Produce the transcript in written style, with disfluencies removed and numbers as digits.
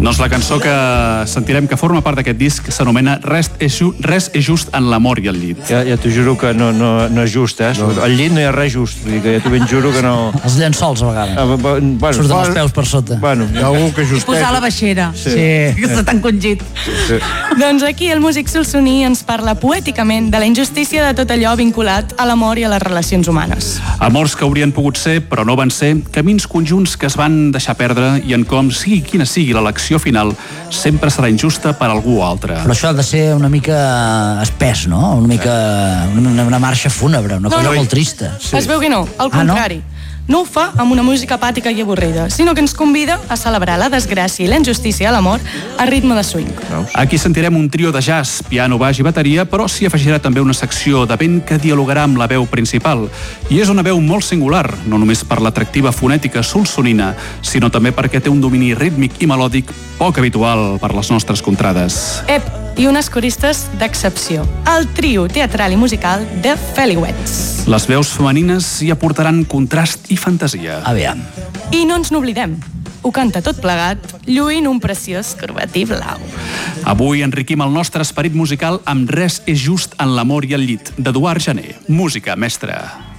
Doncs la cançó que sentirem que forma part d'aquest disc s'anomena Res és just en l'amor i el llit. Ja t'ho juro que no és just, Al llit no hi ha res just, vull dir que ja t'ho ben juro que no... Els llençols, a vegades. Surten els peus per sota. Hi ha algú que justeix. I posar la baixera. Sí. Que està tan congit. Doncs aquí el músic solsoní ens parla poèticament de la injustícia de tot allò vinculat a l'amor i a les relacions humanes. Amors que haurien pogut ser, però no van ser, camins conjunts que es van deixar perdre i en com sigui quina sigui l'elecció final, sempre serà injusta per algú o altre. Però això ha de ser una mica espès, no? Una marxa fúnebre, una cosa molt trista. Es veu que no, al contrari. No ho fa amb una música apàtica i avorrida, sinó que ens convida a celebrar la desgràcia i la injustícia a l'amor a ritme de swing. Aquí sentirem un trio de jazz, piano, baix i bateria, però s'hi afegirà també una secció de vent que dialogarà amb la veu principal. I és una veu molt singular, no només per l'atractiva fonètica solsonina, sinó també perquè té un domini rítmic i melòdic poc habitual per les nostres contrades. I unes coristes d'excepció. El trio teatral i musical de Feliwets. Les veus femenines hi aportaran contrast i fantasia. Aviam. I no ens n'oblidem. Ho canta tot plegat, lluint un preciós corbatí blau. Avui enriquim el nostre esperit musical amb Res és just en l'amor i el llit, d'Eduard Jané. Música, mestre.